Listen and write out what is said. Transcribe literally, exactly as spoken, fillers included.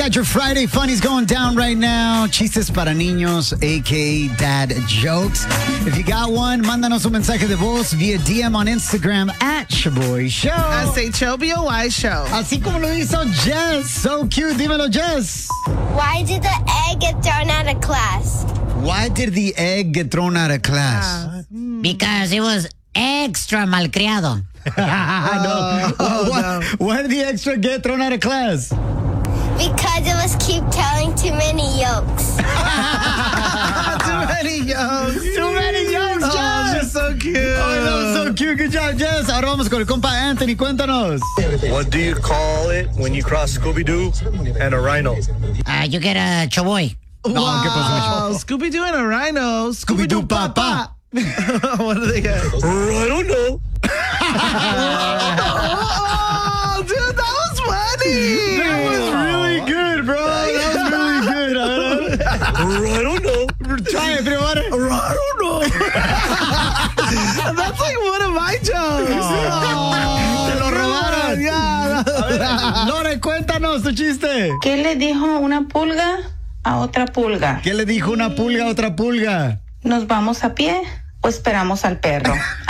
got your Friday funnies going down right now. Chistes para niños, a k a. dad jokes. If you got one, mándanos un mensaje de voz via D M on Instagram at Shaboy Show. S H O B O Y Show. Así como lo hizo Jess. So cute. Dímelo, Jess. Why did the egg get thrown out of class? Why did the egg get thrown out of class? Uh, Because it was extra malcriado. no. Oh, why, no. why did the extra get thrown out of class? Because it was keep telling too many yolks. Too many jokes. Too many jokes, Oh, Jess. you're so cute. Oh, that was so cute. Good job, Jess. Ahora vamos con el compa Anthony. Cuéntanos. What do you call it when you cross Scooby-Doo and a rhino? Uh, you get a choboy. No, ¿qué pasó, Wow, Scooby-Doo and a rhino. Scooby-Doo Papa. What do they get? I don't know. Oh, dude, that was funny. That was really good, bro. That was really good. I don't know. Try it, everybody. I don't know. That's like one of my jokes. Te lo robaron. Yeah. A ver, Lore, cuéntanos tu chiste. ¿Qué le dijo una pulga a otra pulga? ¿Qué le dijo una pulga a otra pulga? ¿Nos vamos a pie o esperamos al perro?